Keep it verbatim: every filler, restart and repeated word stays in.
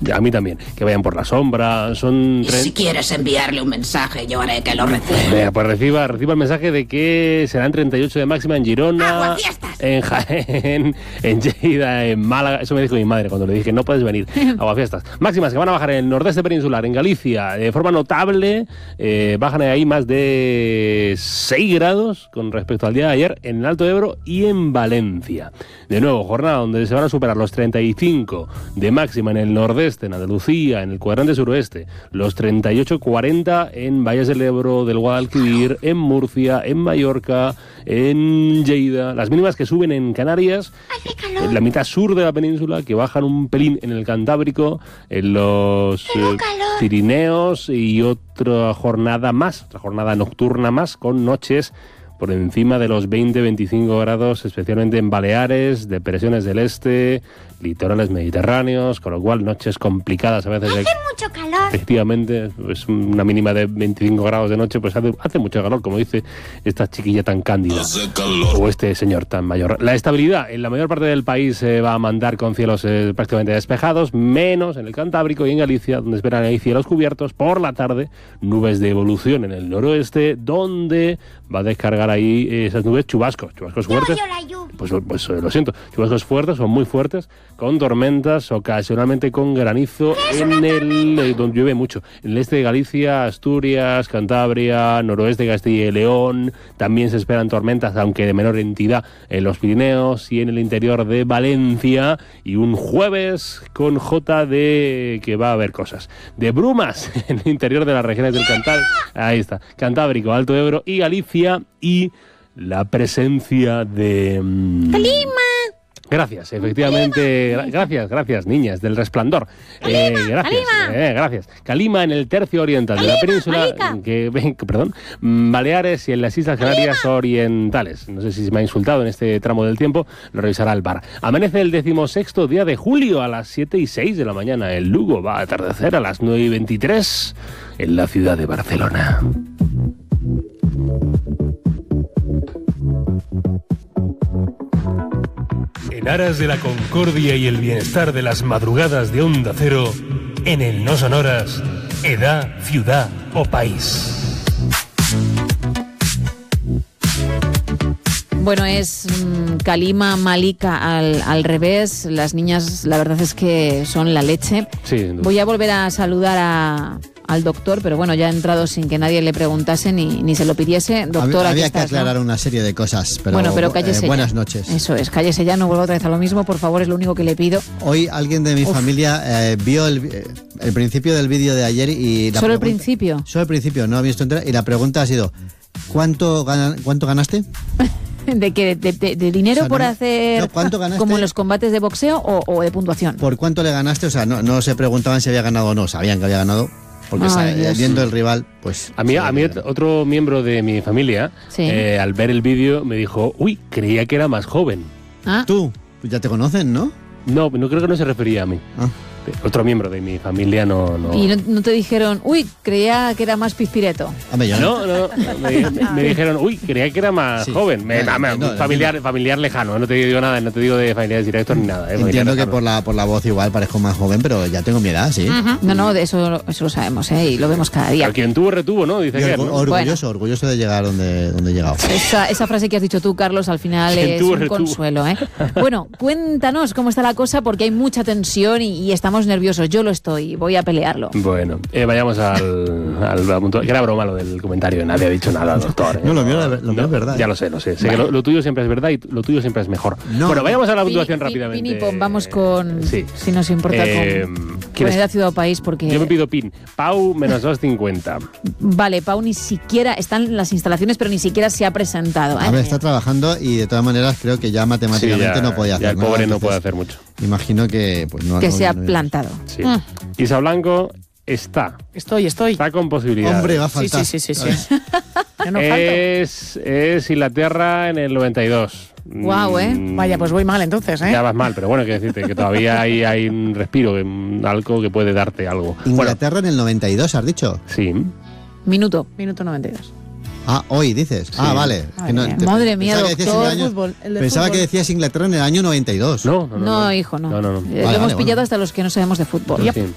A mí también. Que vayan por la sombra. Son Y si quieres enviarle un mensaje, yo haré que lo reciba. Venga, pues reciba, reciba el mensaje de que serán treinta y ocho de máxima en Girona, ¡Aguafiestas! en Jaén, en Lleida, en Málaga. Eso me dijo mi madre cuando le dije, no puedes venir. Aguafiestas. Máximas que van a bajar en el nordeste peninsular, en Galicia, de forma notable. Eh, bajan ahí más de seis grados con respecto al día de ayer en el Alto Ebro y en Valencia. De nuevo, jornada donde se van a superar los treinta y cinco de máxima en el nordeste, en Andalucía, en el cuadrante suroeste, los treinta y ocho cuarenta en Valles del Ebro, del Guadalquivir, en Murcia, en Mallorca, en Lleida. Las mínimas que suben en Canarias, en la mitad sur de la península, que bajan un pelín en el Cantábrico, en los eh, Pirineos, y otra jornada más, otra jornada nocturna más, con noches por encima de los veinte a veinticinco grados, especialmente en Baleares, depresiones del este, litorales mediterráneos, con lo cual noches complicadas a veces. Hace mucho calor. Efectivamente, es una mínima de veinticinco grados de noche, pues hace, hace mucho calor, como dice esta chiquilla tan cándida, o este señor tan mayor. La estabilidad en la mayor parte del país se va a mandar con cielos eh, prácticamente despejados, menos en el Cantábrico y en Galicia, donde esperan ahí cielos cubiertos. Por la tarde, nubes de evolución en el noroeste, donde va a descargar ahí esas nubes chubascos, chubascos fuertes. Yo, yo la lluvia. Pues, pues eh, lo siento, chubascos fuertes, son muy fuertes, con tormentas, ocasionalmente con granizo en el... Eh, donde llueve mucho. En el este de Galicia, Asturias, Cantabria, noroeste de Castilla y León, también se esperan tormentas, aunque de menor entidad, en los Pirineos y en el interior de Valencia, y un jueves con J de que va a haber cosas. De brumas en el interior de las regiones del Cantábrico, ahí está, Cantábrico, Alto Ebro y Galicia, y la presencia de... Um, ¡Calima! Gracias, efectivamente. Gra- gracias, gracias, niñas, del Resplandor. Eh, gracias, eh, gracias. Calima en el tercio oriental Calima, de la península, Malica. que, ven, perdón, mm, Baleares y en las Islas Canarias Orientales. No sé si se me ha insultado en este tramo del tiempo, lo revisará el bar. Amanece el decimosexto día de julio a las siete y seis de la mañana. El Lugo va a atardecer a las nueve y veintitrés en la ciudad de Barcelona. En aras de la concordia y el bienestar de las madrugadas de Onda Cero, en el No Sonoras, edad, ciudad o país. Bueno, es mmm, Calima, Malika al, al revés. Las niñas, la verdad es que son la leche. Sí, Voy a volver a saludar a, al doctor, pero bueno, ya ha entrado sin que nadie le preguntase ni, ni se lo pidiese. Doctor, Había aquí que estás, aclarar ¿no? una serie de cosas, pero bueno, pero cállese eh, buenas ya. noches. Eso es, cállese ya, no vuelva otra vez a lo mismo, por favor, es lo único que le pido. Hoy alguien de mi Uf. familia eh, vio el, eh, el principio del vídeo de ayer y... La ¿Solo el pregunta- principio? Solo el principio, no ha visto entera, y la pregunta ha sido, ¿cuánto, gana- cuánto ganaste? ¿De qué? ¿De, de, de dinero O sea, por no- hacer no, ¿cuánto ganaste? como en los combates de boxeo o, o de puntuación? ¿Por cuánto le ganaste? O sea, no, no se preguntaban si había ganado o no, sabían que había ganado, porque Ay, sa- Dios. viendo el rival, pues... A mí, a mí sabía. otro miembro de mi familia, Sí. eh, al ver el vídeo, me dijo, uy, creía que era más joven. ¿Ah? Tú, pues ya te conocen, ¿no? No, no creo que no se refería a mí. Ah. Otro miembro de mi familia no... no. Y no, no te dijeron, uy, creía que era más pizpireto. Hombre, yo No, no, me, me- me dijeron, uy, creía que era más Sí. joven. Me- No, me- no, no, familiar, no. familiar lejano, no te digo nada, no te digo de familiares directos ni nada. eh, familiar Entiendo que lejano. por la, por la voz igual parezco más joven, pero ya tengo mi edad, sí. No, no, de eso, eso lo sabemos, ¿eh? Y lo vemos cada día. Pero quien tuvo, retuvo, ¿no? Dice Y que, orgu- ¿no? orgulloso, orgulloso de llegar donde, donde he llegado. Esa, esa frase que has dicho tú, Carlos, al final Quien es tuvo, un retuvo. consuelo, ¿eh? Bueno, cuéntanos cómo está la cosa, porque hay mucha tensión y, y estamos nerviosos. Yo lo estoy, voy a pelearlo. Bueno, eh, vayamos al, al, al punto. Que era broma lo del comentario, nadie ha dicho nada, doctor. ¿eh? No, lo mío, lo mío es verdad, Ya ¿eh? lo sé, lo sé. sé Vale. que lo, lo tuyo siempre es verdad y lo tuyo siempre es mejor. No. Bueno, vayamos a la puntuación Pini- rápidamente. Pini Pon, vamos con, Sí. si nos importa, Eh, con, con ¿quieres- edad, ciudad o país, porque... Yo me pido pin. Pau, menos dos cincuenta. Vale, Pau ni siquiera, están en las instalaciones, pero ni siquiera se ha presentado. ¿eh? A ver, está trabajando y de todas maneras creo que ya matemáticamente Sí, ya- no podía hacer ya el nada, pobre no entonces puede hacer mucho. Imagino que pues no que no- se ha no- plantado. Sí. Mm. Isa Blanco está. Estoy, estoy. Está con posibilidades. Hombre, va a Sí, faltar. sí, sí, sí, sí. Yo no falto. Es, es Inglaterra en el noventa y dos. Guau, ¿eh? Mm, Vaya, pues voy mal entonces, ¿eh? Ya vas mal, pero bueno, quiero decirte que todavía hay, hay un respiro, un- algo que puede darte algo. Bueno, Inglaterra en el noventa y dos, ¿has dicho? sí. Minuto. Minuto noventa y dos. Ah, hoy dices. Ah, vale. Madre no, mía. te- Madre mía, pensaba que decías doctor. en el año- Fútbol, el de pensaba fútbol. que decías Inglaterra en el año noventa y dos. No, no, no. No, hijo, no. No, no, no. Eh, Vale, lo hemos vale, pillado bueno. hasta los que no sabemos de fútbol. En fin.